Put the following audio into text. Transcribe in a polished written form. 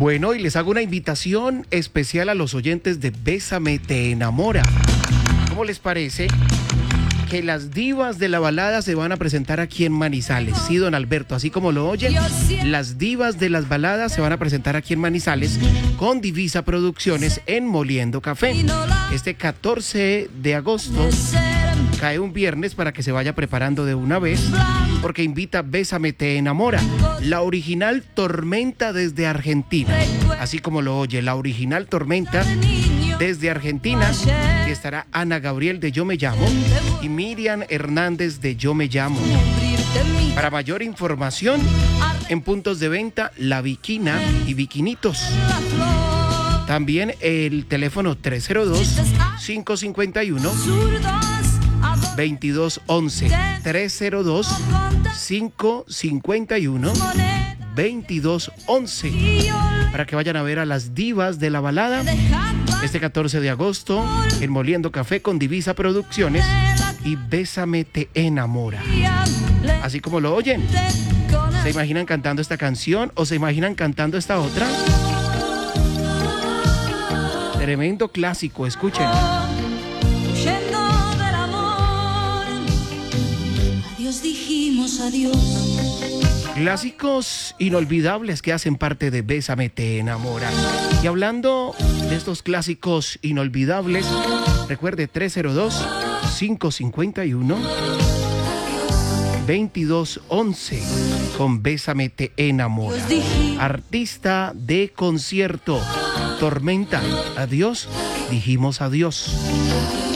Bueno, y les hago una invitación especial a los oyentes de Bésame Te Enamora. ¿Cómo les parece que las divas de la balada se van a presentar aquí en Manizales? Sí, don Alberto, así como lo oyen, las divas de las baladas se van a presentar aquí en Manizales con Divisa Producciones en Moliendo Café. Este 14 de agosto cae un viernes para que se vaya preparando de una vez, porque invita Bésame Te Enamora, la original Tormenta desde Argentina. Así como lo oye, la original Tormenta desde Argentina, y estará Ana Gabriel de Yo Me Llamo y Miriam Hernández de Yo Me Llamo. Para mayor información, en puntos de venta La Viquina y Viquinitos. También el teléfono 302-551-2211. 302-551-2211. Para que vayan a ver a las divas de la balada este 14 de agosto en Moliendo Café con Divisa Producciones y Bésame Te Enamora. Así como lo oyen. ¿Se imaginan cantando esta canción o se imaginan cantando esta otra? Tremendo clásico, escuchen. Adiós dijimos adiós. Clásicos inolvidables que hacen parte de Bésame Te Enamora. Y hablando de estos clásicos inolvidables, recuerde 302-551-2211 con Bésame Te Enamora. Artista de concierto, Tormenta. Adiós, dijimos adiós.